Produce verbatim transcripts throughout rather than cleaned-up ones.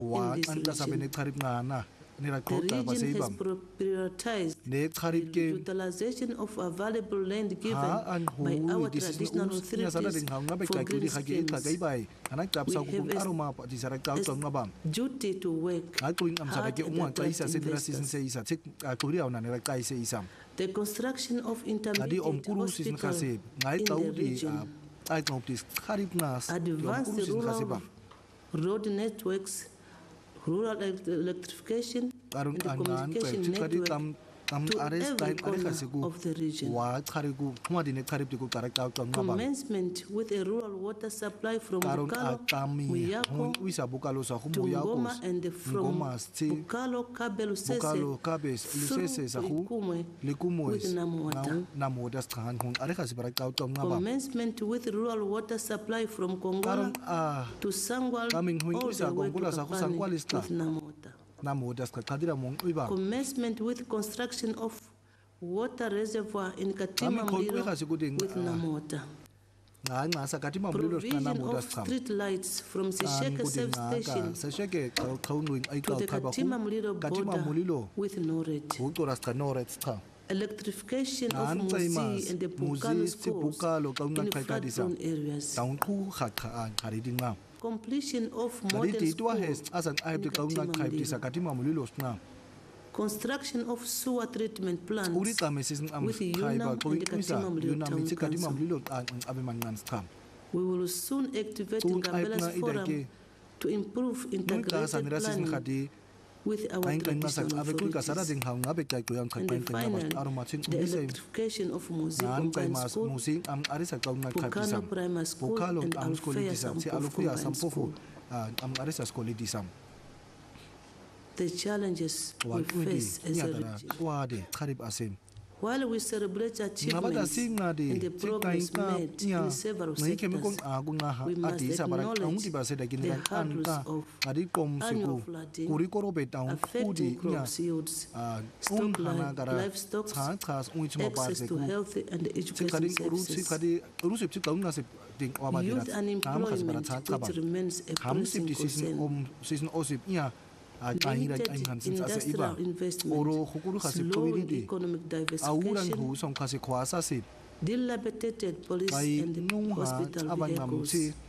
wa anta sabe ne qarib ngana ne ra The qota ba region has seyibam pro- prioritized ne qarib ke utilization of available land given ha an by hu our di sin traditional us nya sada authorities ding hang ngabe for ka green kuli khage ka schemes. kai bai ana qap sa We ku have aroma pa di sara ka as ka ngabam duty to work ha ku am sa hard ke and umwa ka attract isa se dira season se investors. isa tik ku ri ona ne ra kai se isam The construction of adi intermediate om kuru season hospital khase ngai in tau the di region, ai ngop dis qarib nas advanced rural road networks, rural elect- electrification, karun and the angan communication pe chikadi network tam tam to ares every time are corner khasiku of the region. wa kharigu khuma dine kharib diku karakta ka ngabam Commencement with a rural water supply from karun Bukalo, atami Muyako, hun wisa bukalo sa to humu Ngoma, yakos and from Ngoma sti Bukalo, Kabelu, Sese, bukalo kabes through lisese sa hu Ikumwe, likumois with Namota. namo das khan hun are khasi barakta ka ngabam Commencement with rural water supply from Kongola karun a to Sangwal, kaming hun all wisa the way to kongola sa hu Kapani sangwal ista with Namota. namo das ka kadira mong uiba Commencement with construction of water reservoir in Katima Kami khol Mlilo khasi kuding with Namota. nga nga sa katima mulilo na Provision namo of das kham street lights from Sisheke substation sa sheke khawnuing ai to ka the khaba Katima Mlilo katima mulilo border with Noret. hu to rasta noret cha Electrification of Nan Musi Tsaimas, and the Bukalo Musi, ti schools Bukalo, ka unang in khaikadisa. flood-prone areas. taung khu khat kha an khari ding nga Completion of kadi modern ti to school hes asan ai in de ka unang Katima khaib ti Mlilo. sa katima mulilo sna Construction of sewer treatment uri plants ta mesis am with khaiba Yunam ko and the isa Katima Mlilo yunam Town ti katima Council. mulilo an abe man ngan sta We will soon activate tun ai Ngambela's na ida forum ke to improve nun ka integrated san rasis planning khadi with our kain kan masak traditional abe kul ka sara authorities. ding hang abe kai ko yang And khain kan finally, ba aro ma chin the ni sai electrification of Musi nan kai Combined mas School, musi am arisa ka unang khaib ti Bukano sam Primary School, bukalo and am skoli Alfea ti sam si Sampofu alufu ya Combined sampofu School. am arisa skoli ti sam The challenges we wan udi face as nya a dara region. wade kharib asim While we celebrate ngabada achievements singa de and the progress made in several ngai kemi kong sectors, agu nga ha we must adi sa bara ang acknowledge di ba se da kin the kan hurdles ka of adi kom se annual ku flooding kuri ko robe taung affecting kudi nya crops yields, a stock un hana li- gara livestock, cha cha un chuma par access se to ku healthy and si education kadi ru si services. kadi ru se ka un se ding wa ba dira Youth kam khas bara unemployment, cha ka ba which remains a kam sip pressing di season concern. om season osip nya a kahira Limited ai han sin sa se industrial iba investment, oro khukuru khas slow kawili di economic awuran diversification, hu song khas khwasa se dilapidated police kai and nung ha hospital abang ngam si vehicles,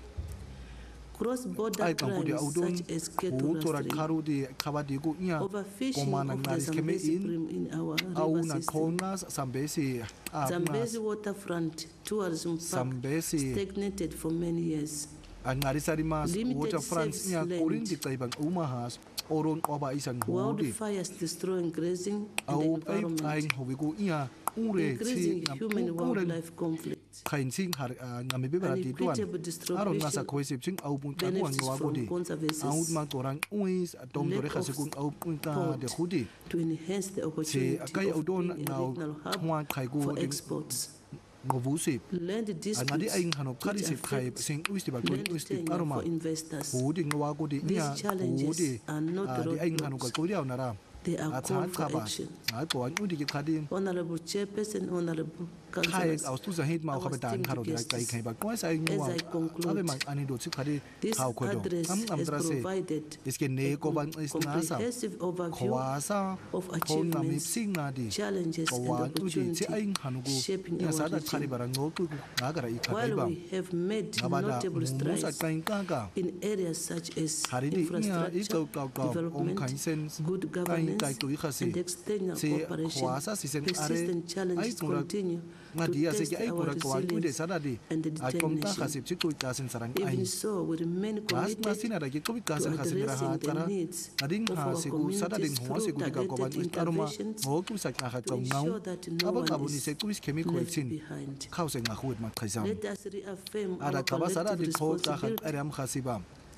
cross-border ai kan kudi crimes audon such as hu cattle tora rustling, kharu di khabadi ku nya overfishing komana of the ngaris keme Zambezi in brim in our au river na system. khona sambesi a Zambezi waterfront tourism park Zambezi stagnated for many years. angarisa rimas Limited waterfront service nya land. kurin di kaibang umahas oron qoba isan hudi Wildfires destroying grazing and the au ai ai environment, hobi ku nya ure increasing chi human uren wildlife conflicts, khain sing har ngami be bara di tuan unequitable aron ngasa distribution khoi sip ching au pun ka benefits wa from godi conservancies au ma torang uis atom dore lack khase of kun au pun ka de support khudi to enhance the si opportunity akai of audon being a now regional hub khwa khai ku for ding exports. ngovu sip Land angadi disputes ai hanop khari which sip khai affect sing uis di ba kun land uis di tenure aroma for investors. hudi ngwa godi nya These challenges hudi are not di ai hanu ka roadblocks. kuri au nara They are a call chan for khaba action. a ko an udi ki khadi Honorable Chairperson, Honorable khai Councillors, aus tu zahid ma our khabe dan esteemed kharo di kai guests, khai ba ko sai as ngwa I conclude, abe man ani do chi khadi this khau ko do address am am has tra se provided iske ne a ko ban com- is na sa comprehensive overview khwasa of ko na mi achievements, sing na di challenges, ko and wa tu di chi ai opportunities hanu go shaping ya our sa da khari region. bara ngo ku na gara i khagai While ba we have made ngabada notable musa strides kain ka ka in areas such as hari di nya i infrastructure, ka ka ka om development, kain sen good kain governance, kai tu i khasi and external si cooperation, khwasa si sen are persistent ai challenges tura continue nga to dia se test ki ai our kura ka wa tu de resilience sada di and a kom ta determination. khasi chi ku ka sen sarang ai Even so, we remain Mas mas committed sina da ke ko ka to sen khasi dira ha addressing the tara needs ading of ha our se ku sada ding communities ho se through ku di ka ko ban targeted aroma interventions ho ku sa ka ha to ka ngau ensure that no aba ka one boni se is ku is kemi ko left sin behind. khau se nga khuet ma khaisam Let us reaffirm ada our ka ba sada collective di ko ka khan responsibility aram khasiba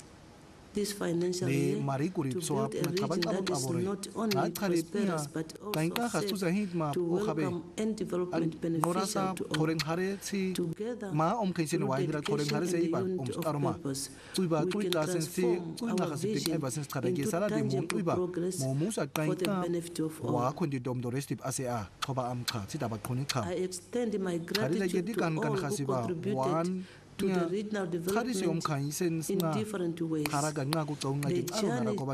this financial le year mari to kurip so build ap a na khaban region abon that is abore not na only kharip nia prosperous but kain ka also khastu safe zahid ma to o khabe welcome and development norasa beneficial to all. khoren hare si Together, ma om kain sin through wa hira khoren hare se dedication iba and om unity of aroma purpose, tuiba we tui can ka sen si transform tui na our khasip vision ai basen skada ge into sara di mon tangible tuiba progress mo musa kain for the ka benefit of wa all. khon di dom do restip ase a khoba am kha si ta ba khoni kha I extend my khari la ge gratitude di to kan kan all who khasiba contributed wan to Yeah. the regional kgadise development yomkhanyise in singa different ways. khara kanqa kuca unqede The ngicalo journey nalakho